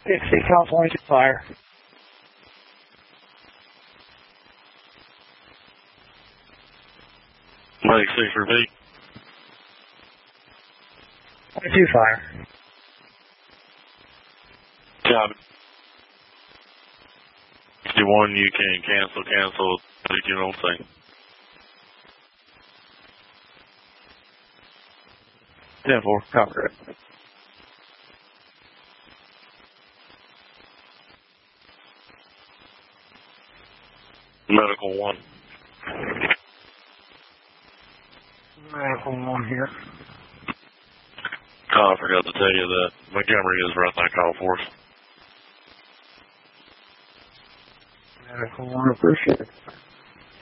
Dixie, California to fire. Lake 6 repeat. 22 fire. Copy. 61, you can cancel. Do your own thing. 10-4, copy. Medical 1. Medical 1 here. I forgot to tell you that Montgomery is running that call for us. Medical 1, appreciate it.